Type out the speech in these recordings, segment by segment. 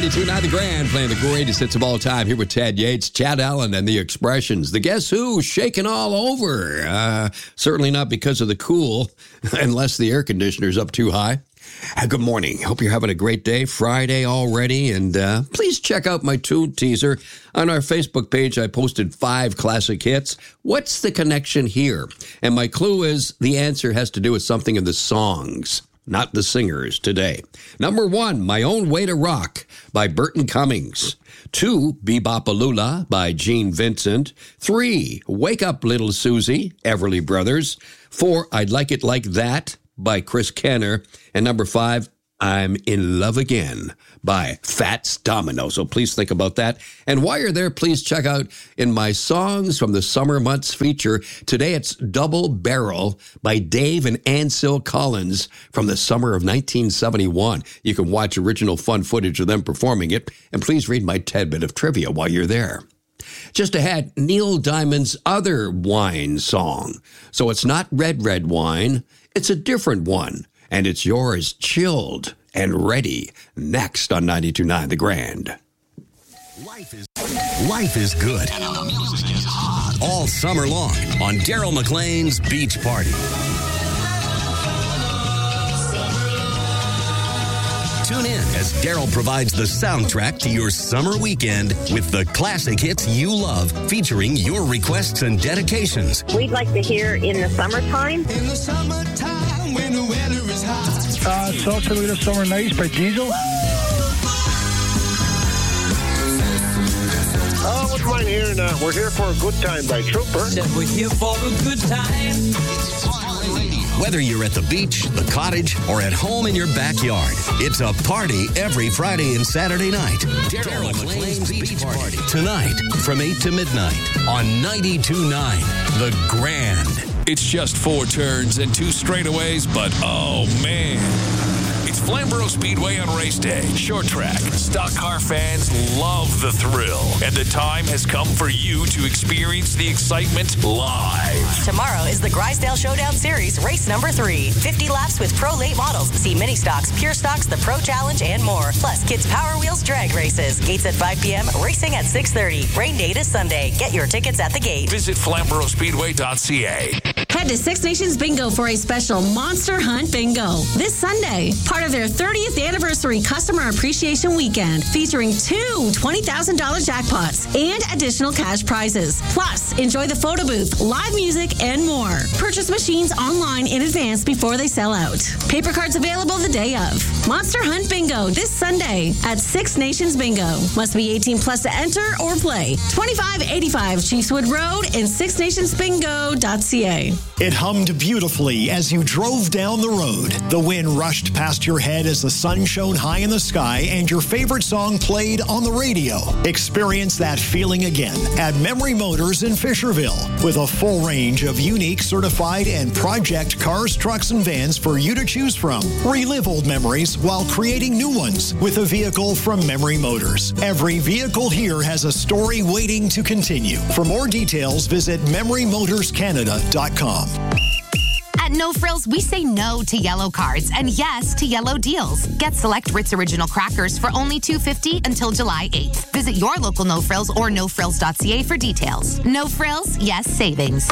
92.9 The Grand, playing the greatest hits of all time here with Ted Yates, Chad Allen, and the Expressions. The Guess Who shaking all over. Certainly not because of the cool, unless the air conditioner's up too high. Good morning. Hope you're having a great day. Friday already. And please check out my tune teaser. On our Facebook page, I posted 5 classic hits. What's the connection here? And my clue is the answer has to do with something in the songs, not the singers today. Number 1, My Own Way to Rock by Burton Cummings. 2, Bebopalula by Gene Vincent. 3, Wake Up Little Susie, Everly Brothers. 4, I'd Like It Like That by Chris Kenner. And number 5, I'm in Love Again by Fats Domino. So please think about that. And while you're there, please check out in my Songs from the Summer Months feature. Today it's Double Barrel by Dave and Ansel Collins from the summer of 1971. You can watch original fun footage of them performing it. And please read my tidbit of trivia while you're there. Just ahead, Neil Diamond's other wine song. So it's not Red, Red Wine. It's a different one. And it's yours, Chilled and Ready, next on 92.9 The Grand. Life is good. And the music is hot. All summer long on Daryl McLean's Beach Party. Tune in as Daryl provides the soundtrack to your summer weekend with the classic hits you love, featuring your requests and dedications. We'd like to hear In the Summertime. In the summertime when the weather is hot. Salsa Little Summer Nights by Diesel. What's mine here? And We're Here for a Good Time by Trooper. We're here for a good time. Whether you're at the beach, the cottage, or at home in your backyard, it's a party every Friday and Saturday night. Daryl McLean's Beach Party. Tonight from 8 to midnight on 92.9 The Grand. It's just 4 turns and 2 straightaways, but oh man. It's Flamborough Speedway on race day. Short track. Stock car fans love the thrill. And the time has come for you to experience the excitement live. Tomorrow is the Grisdale Showdown Series, race number 3. 50 laps with pro late models. See mini stocks, pure stocks, the Pro Challenge, and more. Plus, kids' Power Wheels drag races. Gates at 5 p.m., racing at 6:30. Rain date is Sunday. Get your tickets at the gate. Visit FlamboroughSpeedway.ca. Head to Six Nations Bingo for a special Monster Hunt Bingo this Sunday. Part of their 30th anniversary customer appreciation weekend, featuring 2 $20,000 jackpots and additional cash prizes. Plus, enjoy the photo booth, live music, and more. Purchase machines online in advance before they sell out. Paper cards available the day of. Monster Hunt Bingo this Sunday at Six Nations Bingo. Must be 18 plus to enter or play. 2585 Chiefswood Road and sixnationsbingo.ca. It hummed beautifully as you drove down the road. The wind rushed past your head as the sun shone high in the sky and your favorite song played on the radio. Experience that feeling again at Memory Motors in Fisherville with a full range of unique, certified, and project cars, trucks, and vans for you to choose from. Relive old memories while creating new ones with a vehicle from Memory Motors. Every vehicle here has a story waiting to continue. For more details, visit MemoryMotorsCanada.com. At No Frills, we say no to yellow cards and yes to yellow deals. Get select Ritz Original crackers for only $2.50 until July 8th. Visit your local No Frills or nofrills.ca for details. No Frills, yes savings.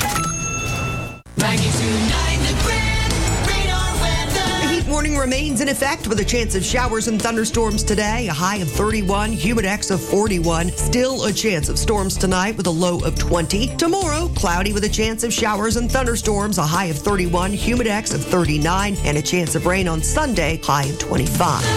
92.9 The Grand. Radar weather. The heat warning remains in effect with a chance of showers and thunderstorms today. A high of 31, humidex of 41. Still a chance of storms tonight with a low of 20. Tomorrow, cloudy with a chance of showers and thunderstorms. A high of 31, humidex of 39, and a chance of rain on Sunday, high of 25.